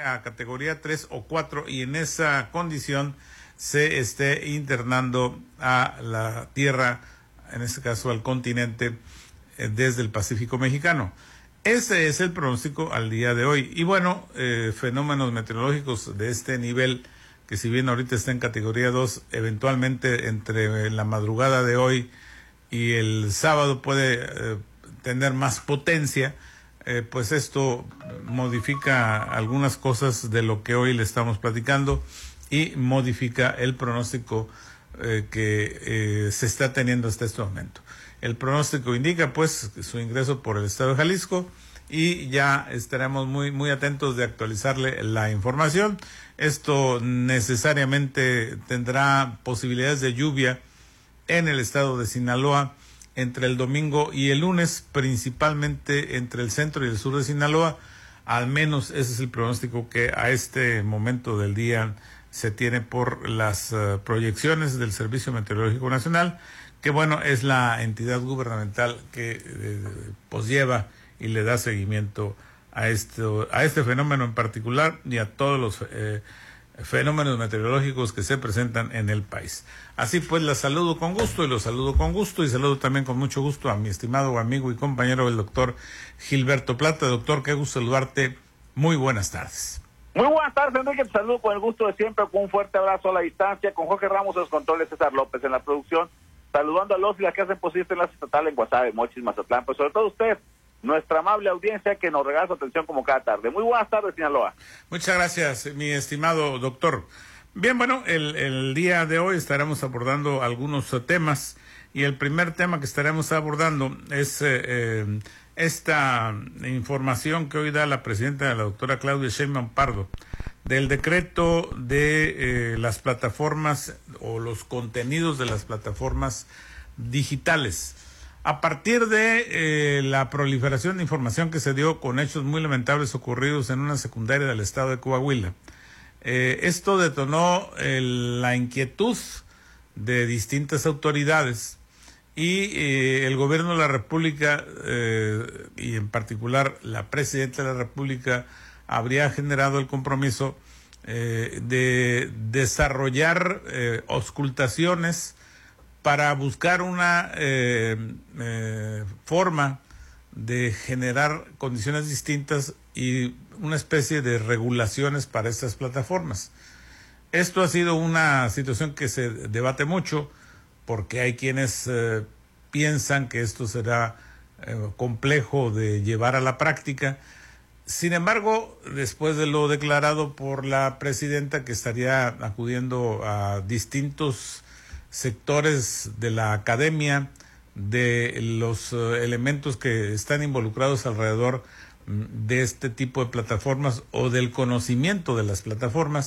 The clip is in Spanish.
a categoría 3 o 4 y en esa condición se esté internando a la tierra, en este caso al continente, desde el Pacífico mexicano. Ese es el pronóstico al día de hoy. Y bueno, fenómenos meteorológicos de este nivel, que si bien ahorita está en categoría 2, eventualmente entre la madrugada de hoy y el sábado puede tener más potencia, pues esto modifica algunas cosas de lo que hoy le estamos platicando y modifica el pronóstico que se está teniendo hasta este momento. El pronóstico indica pues su ingreso por el estado de Jalisco y ya estaremos muy atentos de actualizarle la información. Esto necesariamente tendrá posibilidades de lluvia en el estado de Sinaloa entre el domingo y el lunes, principalmente entre el centro y el sur de Sinaloa. Al menos ese es el pronóstico que a este momento del día se tiene por las proyecciones del Servicio Meteorológico Nacional, que bueno, es la entidad gubernamental que pues lleva y le da seguimiento a este fenómeno en particular y a todos los fenómenos meteorológicos que se presentan en el país. Así pues, la saludo con gusto y los saludo con gusto y saludo también con mucho gusto a mi estimado amigo y compañero, el doctor Gilberto Plata. Doctor, qué gusto saludarte. Muy buenas tardes. Muy buenas tardes, Enrique. Te saludo con el gusto de siempre, con un fuerte abrazo a la distancia, con Jorge Ramos en los controles, César López en la producción, saludando a los y las que hacen posible este enlace estatal en Guasave, Mochis, Mazatlán, pues sobre todo usted, nuestra amable audiencia que nos regala su atención como cada tarde. Muy buenas tardes, Sinaloa. Muchas gracias, mi estimado doctor. Bien, bueno, el día de hoy estaremos abordando algunos temas y el primer tema que estaremos abordando es esta información que hoy da la presidenta, la doctora Claudia Sheinbaum Pardo, del decreto de las plataformas o los contenidos de las plataformas digitales. A partir de la proliferación de información que se dio con hechos muy lamentables ocurridos en una secundaria del estado de Coahuila, esto detonó la inquietud de distintas autoridades y el gobierno de la República y en particular la presidenta de la República habría generado el compromiso de desarrollar auscultaciones para buscar una forma de generar condiciones distintas y una especie de regulaciones para estas plataformas. Esto ha sido una situación que se debate mucho porque hay quienes piensan que esto será complejo de llevar a la práctica. Sin embargo, después de lo declarado por la presidenta que estaría acudiendo a distintos sectores de la academia, de los elementos que están involucrados alrededor de este tipo de plataformas o del conocimiento de las plataformas,